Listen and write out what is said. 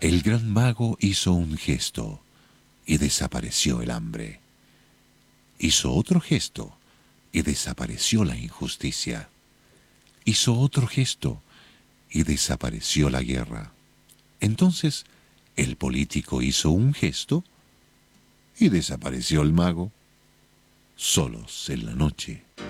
El gran mago hizo un gesto y desapareció el hambre. Hizo otro gesto y desapareció la injusticia. Hizo otro gesto y desapareció la guerra. Entonces el político hizo un gesto y desapareció el mago. Solos en la noche.